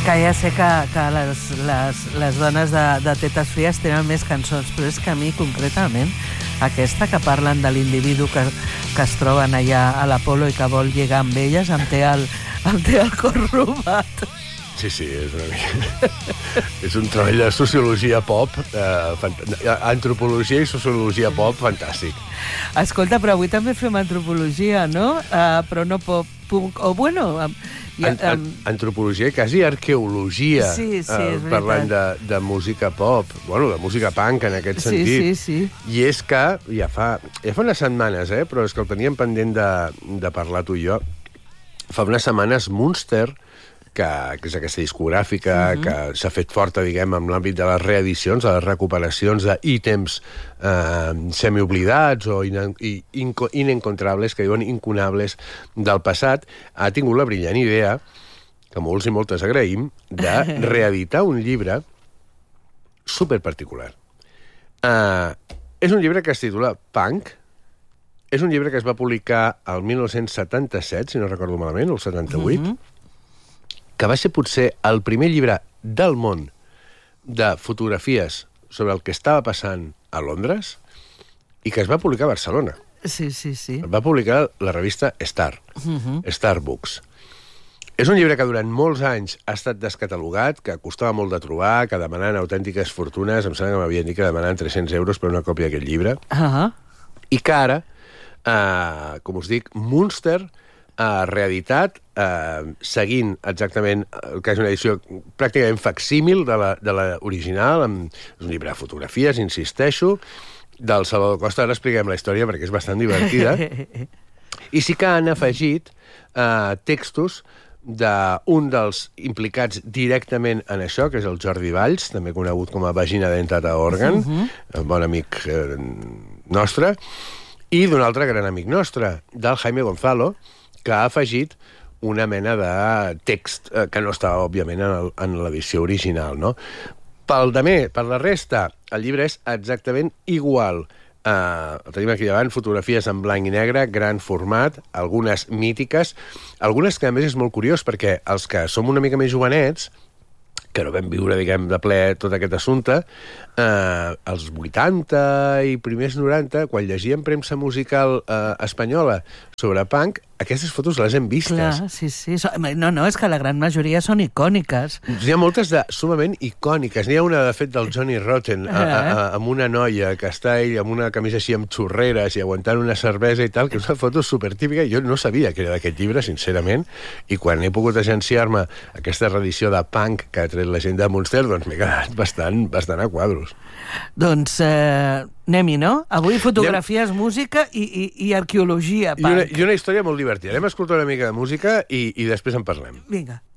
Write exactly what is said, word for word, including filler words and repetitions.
Que ja sé que, que les, les, les dones de, de Tetes Fries tenen més cançons, però és que a mi, concretament, aquesta que parlen de l'individu que, que es troben allà a l'Apolo i que vol lligar amb elles, em té el, em té el cor robat. Sí, sí, és una mica... és un treball de sociologia pop, eh, fant... antropologia i sociologia pop fantàstic. Escolta, però avui també fem antropologia, no? Uh, però no pop, punk, o bueno... Um, ja, um... An antropologia i quasi arqueologia, sí, sí, eh, parlant de, de música pop, bueno, de música punk en aquest sí, sentit. Sí, sí, I és que ja fa, ja fa unes setmanes, eh, però és que el teníem pendent de, de parlar tu i jo, fa unes setmanes Munster, que, que és aquesta discogràfica uh-huh. que s'ha fet forta, diguem, en l'àmbit de les reedicions, de les recuperacions d'ítems eh, semioblidats o in, in, inencontrables, que diuen incunables del passat, ha tingut la brillant idea, que molts i moltes agraïm, de reeditar un llibre superparticular. Eh, és un llibre que es titula Punk, és un llibre que es va publicar el mil nou-cents setanta-set, si no recordo malament, el setanta-vuit, uh-huh. que va ser potser el primer llibre del món de fotografies sobre el que estava passant a Londres i que es va publicar a Barcelona. Sí, sí, sí. El va publicar la revista Star, uh-huh. Star Books. És un llibre que durant molts anys ha estat descatalogat, que costava molt de trobar, que demanaven autèntiques fortunes, em sembla que m'havien dit que demanaven tres-cents euros per una còpia d'aquest llibre, uh-huh. i que ara, eh, com us dic, Munster ha reeditat, eh, seguint exactament el que és una edició pràcticament facsímil de l'original, és un llibre de fotografies, insisteixo, del Salvador Costa. Ara expliquem la història perquè és bastant divertida. I sí que han afegit eh, textos d'un dels implicats directament en això, que és el Jordi Valls, també conegut com a Vagina Dentata Organ, uh-huh. un bon amic eh, nostre, i d'un altre gran amic nostre, del Jaime Gonzalo, que ha afegit una mena de text eh, que no estava, òbviament, en l'edició original, no? Pel damer, per la resta, el llibre és exactament igual. Eh, el tenim aquí davant, fotografies en blanc i negre, gran format, algunes mítiques, algunes que, a més, és molt curiós, perquè els que som una mica més jovenets, que no vam viure, diguem, de ple tot aquest assumpte, eh, als vuitanta i primers noranta, quan llegíem premsa musical eh, espanyola sobre punk, aquestes fotos les hem vistes. Clar, sí, sí. No, no, és que la gran majoria són icòniques. N'hi ha moltes de sumament icòniques. N'hi ha una, de fet, del Johnny Rotten, a, a, a, amb una noia que està ell amb una camisa així amb xorreres i aguantant una cervesa i tal, que és una foto supertípica. Jo no sabia que era d'aquest llibre, sincerament, i quan he pogut agenciar-me aquesta reedició de punk que ha tret la gent de Munster, doncs m'he quedat bastant, bastant a quadros. Doncs eh, anem-hi, no? Avui fotografies, anem... música i, i, i arqueologia. I una, I una història molt divertida. Anem a escoltar una mica de música i, i després en parlem. Vinga.